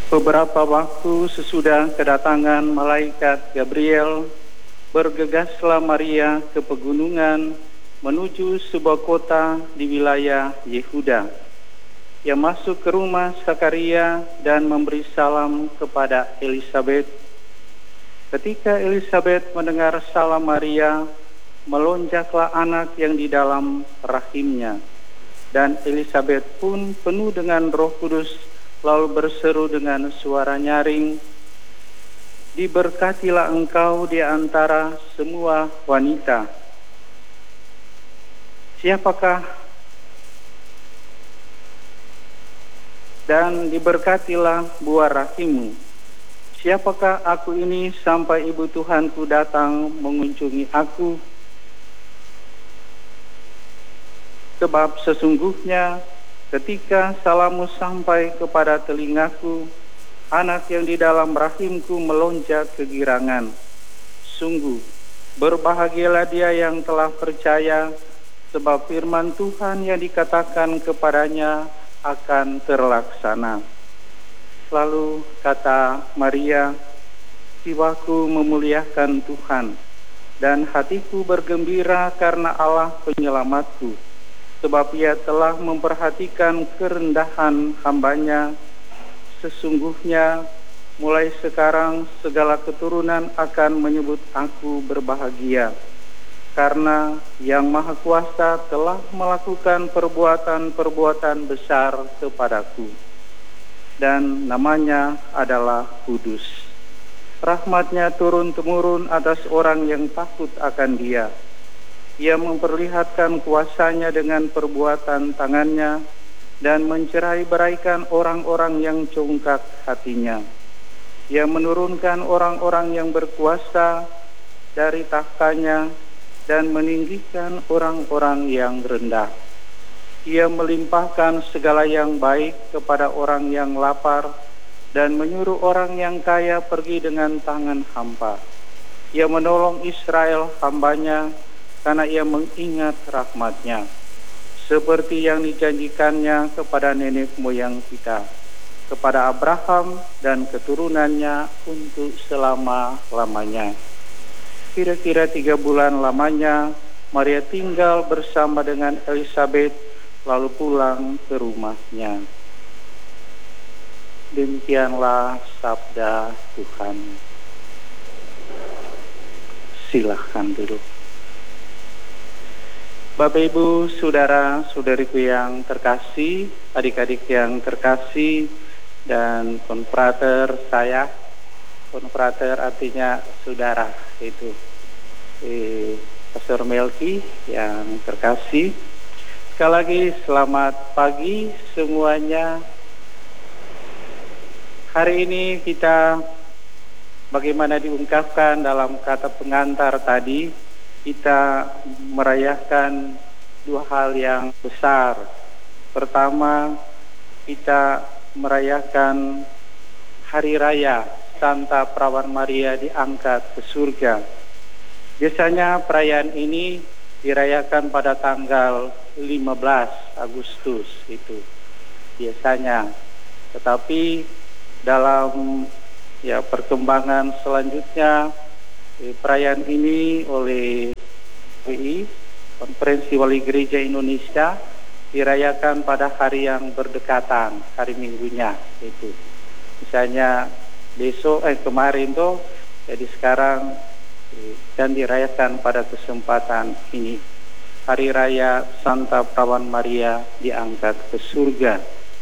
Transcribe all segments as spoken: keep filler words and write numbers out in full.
Beberapa waktu sesudah kedatangan malaikat Gabriel, bergegaslah Maria ke pegunungan menuju sebuah kota di wilayah Yehuda. Ia masuk ke rumah Sakaria dan memberi salam kepada Elisabet. Ketika Elisabet mendengar salam Maria, melonjaklah anak yang di dalam rahimnya. Dan Elisabet pun penuh dengan Roh Kudus, lalu berseru dengan suara nyaring, "Diberkatilah engkau di antara semua wanita. Siapakah dan diberkatilah buah rahimmu. Siapakah aku ini sampai ibu Tuhanku datang mengunjungi aku? Sebab sesungguhnya ketika salammu sampai kepada telingaku, anak yang di dalam rahimku melonjak kegirangan. Sungguh, berbahagialah dia yang telah percaya, sebab firman Tuhan yang dikatakan kepadanya akan terlaksana." Lalu kata Maria, "Jiwaku memuliakan Tuhan, dan hatiku bergembira karena Allah penyelamatku, sebab ia telah memperhatikan kerendahan hambanya. Sesungguhnya mulai sekarang segala keturunan akan menyebut aku berbahagia, karena Yang Maha Kuasa telah melakukan perbuatan-perbuatan besar kepadaku, dan namanya adalah Kudus. Rahmatnya turun-temurun atas orang yang takut akan Dia. Ia memperlihatkan kuasanya dengan perbuatan tangannya dan mencerai-beraikan orang-orang yang congkak hatinya. Ia menurunkan orang-orang yang berkuasa dari tahtanya dan meninggikan orang-orang yang rendah. Ia melimpahkan segala yang baik kepada orang yang lapar dan menyuruh orang yang kaya pergi dengan tangan hampa. Ia menolong Israel hambanya, karena ia mengingat rahmat-Nya, seperti yang dijanjikannya kepada nenek moyang kita, kepada Abraham dan keturunannya untuk selama-lamanya. Kira-kira tiga bulan lamanya, Maria tinggal bersama dengan Elisabet, lalu pulang ke rumahnya. Demikianlah sabda Tuhan. Silahkan duduk. Bapak, Ibu, saudara-saudariku yang terkasih, adik-adik yang terkasih, dan konfrater saya. Konfrater artinya saudara, itu eh, Pastor Melki yang terkasih. Sekali lagi selamat pagi semuanya. Hari ini kita, bagaimana diungkapkan dalam kata pengantar tadi, kita merayakan dua hal yang besar. Pertama, kita merayakan Hari Raya Santa Perawan Maria diangkat ke surga. Biasanya perayaan ini dirayakan pada tanggal lima belas Agustus itu biasanya. Tetapi dalam ya perkembangan selanjutnya, eh, perayaan ini oleh W I, Konferensi Wali Gereja Indonesia, dirayakan pada hari yang berdekatan, hari Minggunya itu. Misalnya besok, eh kemarin tuh, jadi sekarang eh, dan dirayakan pada kesempatan ini, Hari Raya Santa Perawan Maria diangkat ke surga.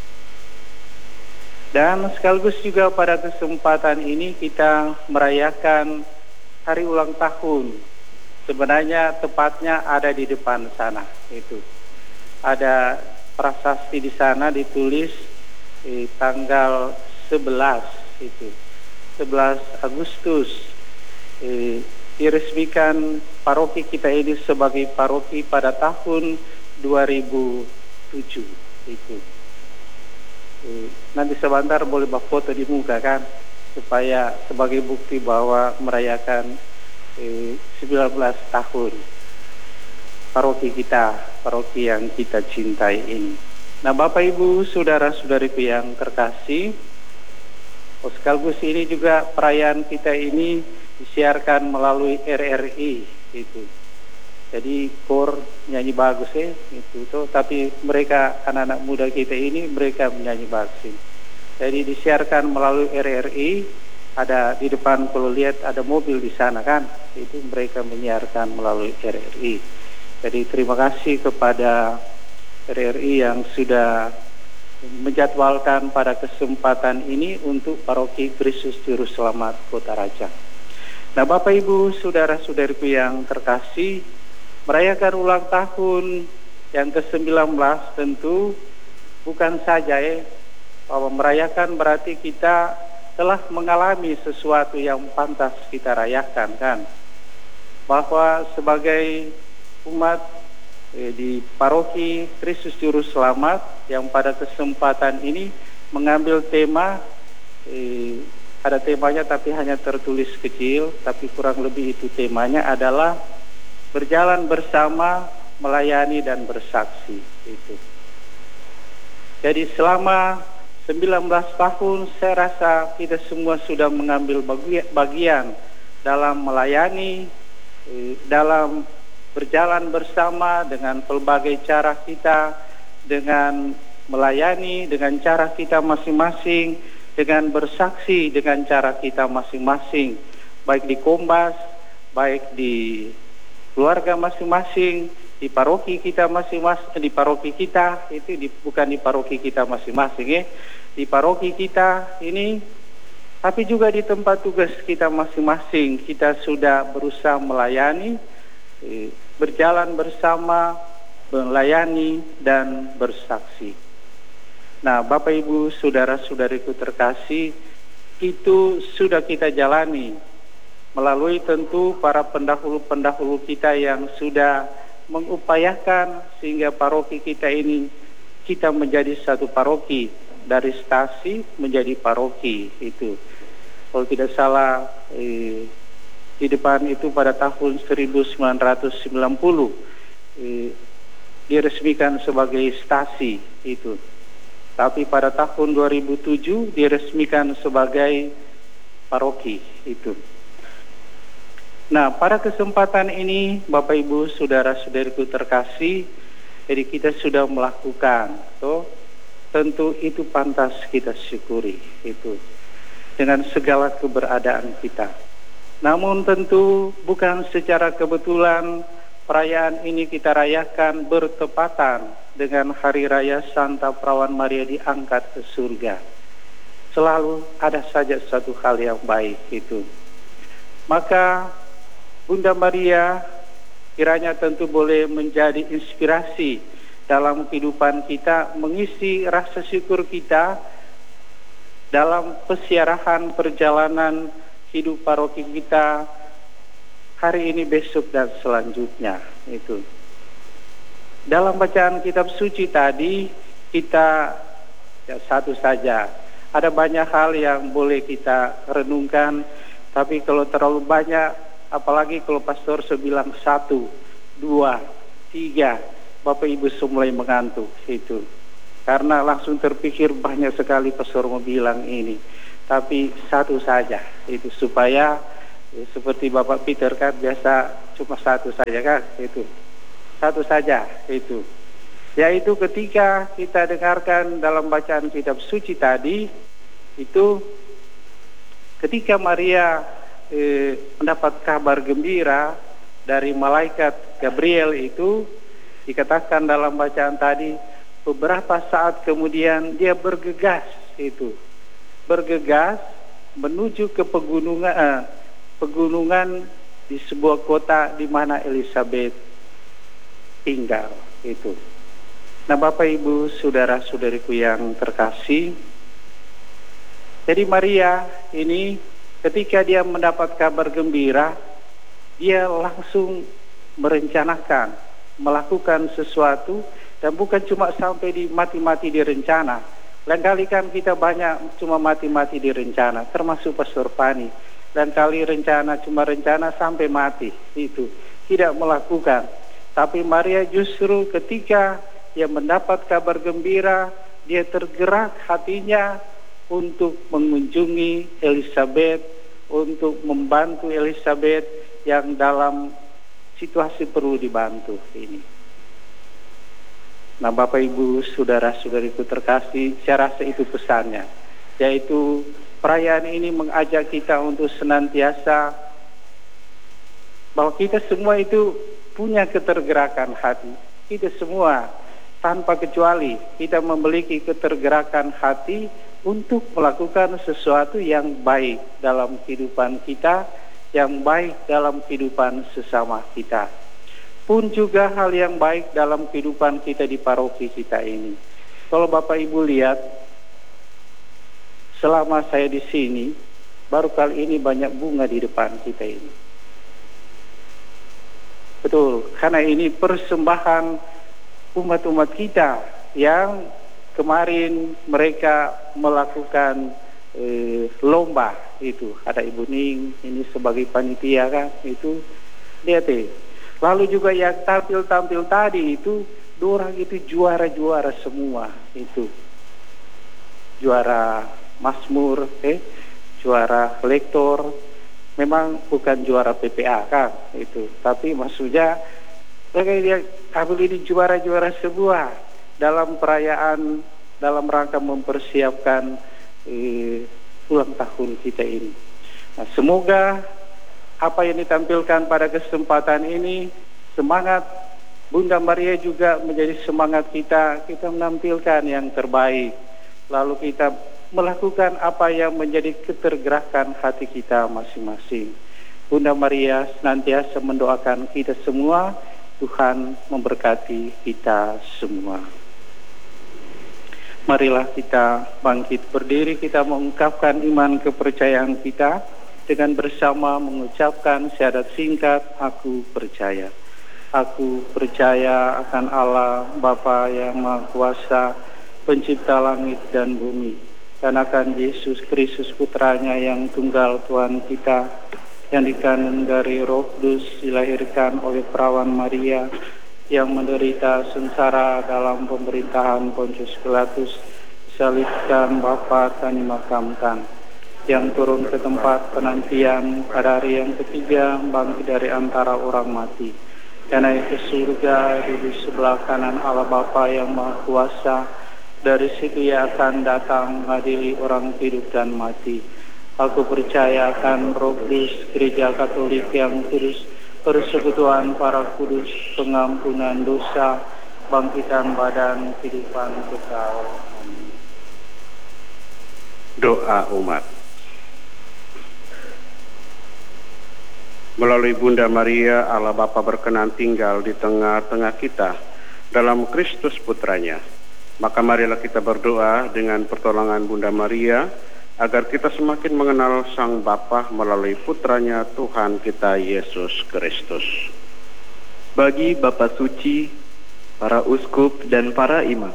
Dan sekaligus juga pada kesempatan ini kita merayakan hari ulang tahun. Sebenarnya tepatnya ada di depan sana itu. Ada prasasti di sana ditulis eh, tanggal sebelas itu. sebelas Agustus eh, diresmikan paroki kita ini sebagai paroki pada tahun dua ribu tujuh itu. Eh, nanti sebentar boleh bawa foto di muka kan, supaya sebagai bukti bahwa merayakan eh, sembilan belas tahun paroki kita, paroki yang kita cintai ini. Nah, Bapak Ibu, saudara-saudariku yang terkasih, Oh, sekaligus ini juga perayaan kita ini disiarkan melalui R R I itu. Jadi kor nyanyi bagus ya itu tuh, tapi mereka anak-anak muda kita ini mereka menyanyi bagus. Jadi disiarkan melalui R R I, ada di depan kalau lihat ada mobil di sana kan, itu mereka menyiarkan melalui R R I. Jadi terima kasih kepada R R I yang sudah menjadwalkan pada kesempatan ini untuk Paroki Kristus Juru Selamat Kota Raja. Nah, Bapak Ibu, saudara-saudariku yang terkasih, merayakan ulang tahun yang ke sembilan belas tentu bukan saja ya, bahwa merayakan berarti kita telah mengalami sesuatu yang pantas kita rayakan kan. Bahwa sebagai umat eh, di Paroki Kristus Juru Selamat yang pada kesempatan ini mengambil tema, eh, ada temanya tapi hanya tertulis kecil, tapi kurang lebih itu temanya adalah berjalan bersama, melayani dan bersaksi itu. Jadi selama sembilan belas tahun saya rasa kita semua sudah mengambil bagian dalam melayani, dalam berjalan bersama dengan pelbagai cara kita, dengan melayani dengan cara kita masing-masing, dengan bersaksi dengan cara kita masing-masing, baik di Kombas, baik di keluarga masing-masing, di paroki kita masing-masing, di paroki kita itu di, bukan di paroki kita masing-masing ya, di paroki kita ini, tapi juga di tempat tugas kita masing-masing kita sudah berusaha melayani, eh, berjalan bersama, melayani dan bersaksi. Nah, Bapak Ibu, saudara-saudariku terkasih, itu sudah kita jalani melalui tentu para pendahulu-pendahulu kita yang sudah mengupayakan sehingga paroki kita ini kita menjadi satu paroki, dari stasi menjadi paroki itu. Kalau tidak salah eh, di depan itu pada tahun seribu sembilan ratus sembilan puluh eh, diresmikan sebagai stasi itu. Tapi pada tahun dua ribu tujuh diresmikan sebagai paroki itu. Nah, pada kesempatan ini Bapak Ibu saudara-saudariku terkasih, jadi kita sudah melakukan, toh, tentu itu pantas kita syukuri itu dengan segala keberadaan kita. Namun tentu bukan secara kebetulan perayaan ini kita rayakan bertepatan dengan Hari Raya Santa Perawan Maria diangkat ke surga. Selalu ada saja satu hal yang baik itu. Maka Bunda Maria kiranya tentu boleh menjadi inspirasi dalam kehidupan kita, mengisi rasa syukur kita dalam pesiarahan perjalanan hidup paroki kita hari ini, besok dan selanjutnya itu. Dalam bacaan kitab suci tadi kita ya, satu saja. Ada banyak hal yang boleh kita renungkan, tapi kalau terlalu banyak, apalagi kalau pastor sebilang satu, dua, tiga, Bapak Ibu mulai mengantuk itu. Karena langsung terpikir banyak sekali pastor mau bilang ini. Tapi satu saja itu supaya ya, seperti Bapak Peter kan biasa cuma satu saja kan itu. Satu saja itu. Yaitu ketika kita dengarkan dalam bacaan kitab suci tadi itu ketika Maria eh, mendapat kabar gembira dari malaikat Gabriel itu, dikatakan dalam bacaan tadi beberapa saat kemudian dia bergegas itu. Bergegas menuju ke pegunungan eh, pegunungan di sebuah kota di mana Elizabeth tinggal itu. Nah, Bapak Ibu saudara-saudariku yang terkasih, jadi Maria ini ketika dia mendapat kabar gembira, dia langsung merencanakan melakukan sesuatu, dan bukan cuma sampai di mati-mati direncana. Lain kali kan kita banyak cuma mati-mati direncana, termasuk Pastor Pani. Dan kali rencana cuma rencana sampai mati, itu tidak melakukan. Tapi Maria justru ketika dia mendapat kabar gembira, dia tergerak hatinya, untuk mengunjungi Elizabeth, untuk membantu Elizabeth yang dalam situasi perlu dibantu ini. Nah, Bapak Ibu, saudara-saudariku terkasih, saya rasa itu pesannya, yaitu perayaan ini mengajak kita untuk senantiasa bahwa kita semua itu punya ketergerakan hati. Kita semua tanpa kecuali kita memiliki ketergerakan hati untuk melakukan sesuatu yang baik dalam kehidupan kita, yang baik dalam kehidupan sesama kita. Pun juga hal yang baik dalam kehidupan kita di paroki kita ini. Kalau Bapak Ibu lihat, selama saya di sini, baru kali ini banyak bunga di depan kita ini. Betul, karena ini persembahan umat-umat kita yang kemarin mereka melakukan eh, lomba itu. Ada Ibu Ning, ini sebagai panitia kan, itu lihat eh. Lalu juga yang tampil-tampil tadi itu, dua orang itu juara-juara semua itu. Juara Mazmur, eh, juara lektor, memang bukan juara P P A kan itu, tapi maksudnya mereka dia ambil ini juara-juara sebuah dalam perayaan dalam rangka mempersiapkan eh, ulang tahun kita ini. Nah, semoga apa yang ditampilkan pada kesempatan ini, semangat Bunda Maria juga menjadi semangat kita, kita menampilkan yang terbaik, lalu kita melakukan apa yang menjadi ketergerakan hati kita masing-masing. Bunda Maria senantiasa mendoakan kita semua, Tuhan memberkati kita semua. Marilah kita bangkit berdiri, kita mengungkapkan iman kepercayaan kita dengan bersama mengucapkan syahadat singkat, aku percaya. Aku percaya akan Allah, Bapa yang Maha Kuasa, pencipta langit dan bumi, dan akan Yesus Kristus putranya yang tunggal Tuhan kita, yang dikandung dari Roh Kudus, dilahirkan oleh perawan Maria, yang menderita sengsara dalam pemerintahan Pontius Pilatus, disalibkan, wafat dan dimakamkan, yang turun ke tempat penantian, pada hari yang ketiga bangkit dari antara orang mati, dan naik ke surga, duduk sebelah kanan Allah Bapa yang Maha Kuasa. Dari situ Ia akan datang mengadili orang hidup dan mati. Aku percaya akan Roh Kudus, Gereja Katolik yang kudus, persekutuan para kudus, pengampunan dosa, bangkitan badan, kehidupan kekal. Amin. Doa umat. Melalui Bunda Maria, Allah Bapa berkenan tinggal di tengah-tengah kita dalam Kristus Putranya. Maka marilah kita berdoa dengan pertolongan Bunda Maria, agar kita semakin mengenal Sang Bapa melalui Putranya Tuhan kita Yesus Kristus. Bagi Bapa Suci, para uskup dan para imam.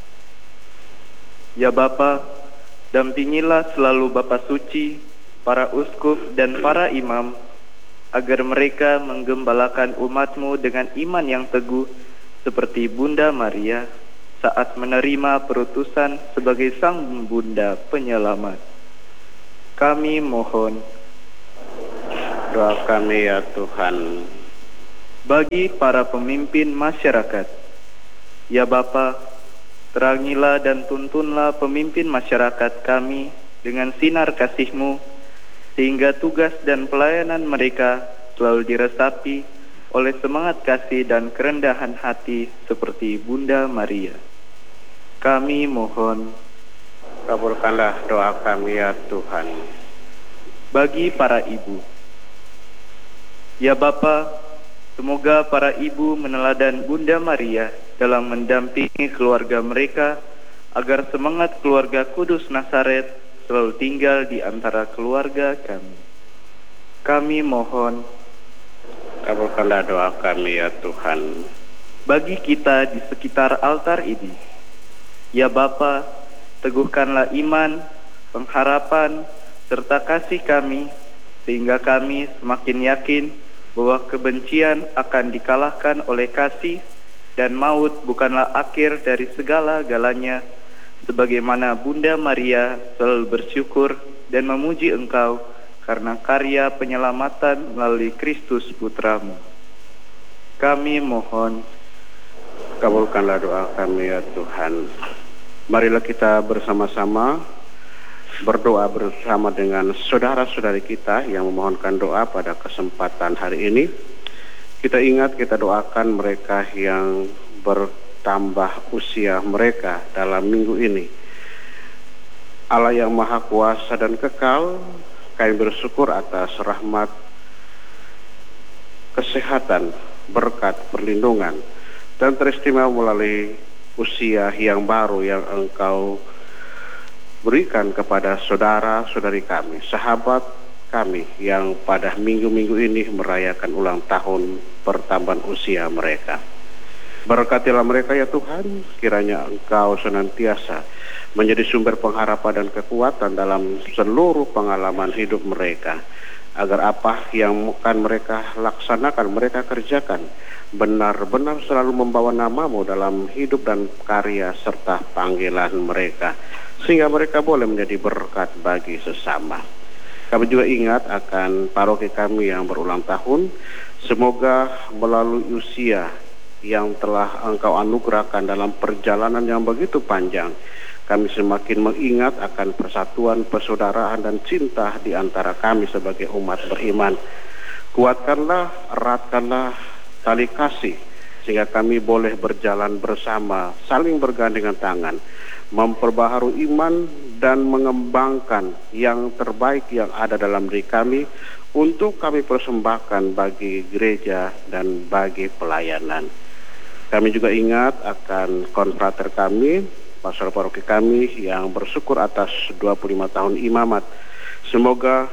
Ya Bapa, dampingilah selalu Bapa Suci, para uskup dan para imam, agar mereka menggembalakan umat-Mu dengan iman yang teguh, seperti Bunda Maria, saat menerima perutusan sebagai Sang Bunda Penyelamat. Kami mohon, doa kami ya Tuhan. Bagi para pemimpin masyarakat, ya Bapa, terangilah dan tuntunlah pemimpin masyarakat kami dengan sinar kasih-Mu, sehingga tugas dan pelayanan mereka selalu diresapi oleh semangat kasih dan kerendahan hati seperti Bunda Maria. Kami mohon, kabulkanlah doa kami ya Tuhan. Bagi para ibu, ya Bapa, semoga para ibu meneladan Bunda Maria dalam mendampingi keluarga mereka, agar semangat keluarga kudus Nazaret selalu tinggal di antara keluarga kami. Kami mohon, kabulkanlah doa kami ya Tuhan. Bagi kita di sekitar altar ini, ya Bapa, teguhkanlah iman, pengharapan, serta kasih kami, sehingga kami semakin yakin bahwa kebencian akan dikalahkan oleh kasih, dan maut bukanlah akhir dari segala-galanya, sebagaimana Bunda Maria selalu bersyukur dan memuji Engkau karena karya penyelamatan melalui Kristus Putramu. Kami mohon, kabulkanlah doa kami ya Tuhan. Marilah kita bersama-sama berdoa bersama dengan saudara-saudari kita yang memohonkan doa pada kesempatan hari ini. Kita ingat, kita doakan mereka yang bertambah usia mereka dalam minggu ini. Allah yang Maha Kuasa dan Kekal, kami bersyukur atas rahmat, kesehatan, berkat, perlindungan, dan teristimewa melalui usia yang baru yang Engkau berikan kepada saudara-saudari kami, sahabat kami yang pada minggu-minggu ini merayakan ulang tahun pertambahan usia mereka. Berkatilah mereka ya Tuhan, kiranya Engkau senantiasa menjadi sumber pengharapan dan kekuatan dalam seluruh pengalaman hidup mereka, agar apa yang akan mereka laksanakan, mereka kerjakan, benar-benar selalu membawa namamu dalam hidup dan karya serta panggilan mereka, sehingga mereka boleh menjadi berkat bagi sesama. Kami juga ingat akan paroki kami yang berulang tahun. Semoga melalui usia yang telah Engkau anugerahkan dalam perjalanan yang begitu panjang, kami semakin mengingat akan persatuan, persaudaraan, dan cinta di antara kami sebagai umat beriman. Kuatkanlah, eratkanlah tali kasih, sehingga kami boleh berjalan bersama, saling bergandengan tangan, memperbaharui iman dan mengembangkan yang terbaik yang ada dalam diri kami untuk kami persembahkan bagi gereja dan bagi pelayanan. Kami juga ingat akan konfrater kami, pastor paroki kami yang bersyukur atas dua puluh lima tahun imamat. Semoga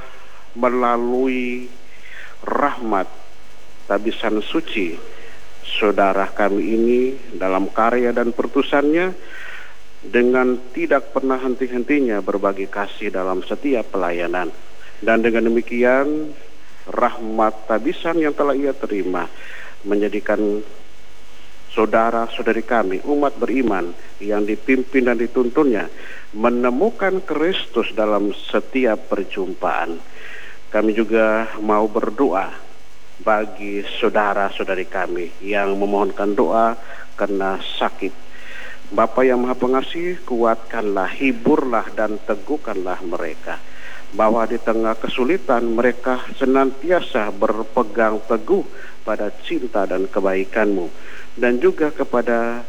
melalui rahmat tabisan suci saudara kami ini dalam karya dan pertusannya, dengan tidak pernah henti-hentinya berbagi kasih dalam setiap pelayanan, dan dengan demikian rahmat tabisan yang telah ia terima menjadikan saudara-saudari kami, umat beriman yang dipimpin dan dituntunnya, menemukan Kristus dalam setiap perjumpaan. Kami juga mau berdoa bagi saudara-saudari kami yang memohonkan doa karena sakit. Bapa yang Maha Pengasih, kuatkanlah, hiburlah, dan teguhkanlah mereka, bahwa di tengah kesulitan mereka senantiasa berpegang teguh pada cinta dan kebaikan-Mu, dan juga kepada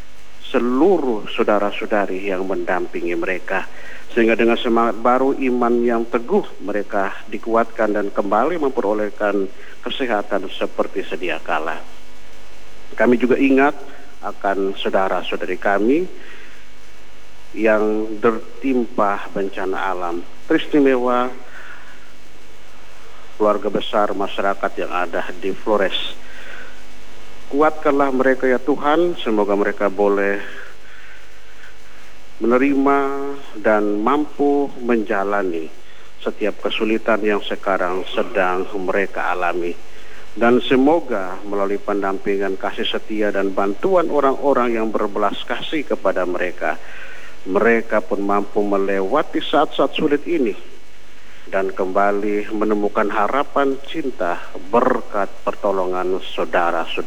seluruh saudara-saudari yang mendampingi mereka, sehingga dengan semangat baru, iman yang teguh, mereka dikuatkan dan kembali memperolehkan kesehatan seperti sedia kala. Kami juga ingat akan saudara-saudari kami yang tertimpa bencana alam, teristimewa keluarga besar masyarakat yang ada di Flores. Kuatkanlah mereka ya Tuhan, semoga mereka boleh menerima dan mampu menjalani setiap kesulitan yang sekarang sedang mereka alami. Dan semoga melalui pendampingan kasih setia dan bantuan orang-orang yang berbelas kasih kepada mereka, mereka pun mampu melewati saat-saat sulit ini dan kembali menemukan harapan, cinta, berkat pertolongan saudara-saudara.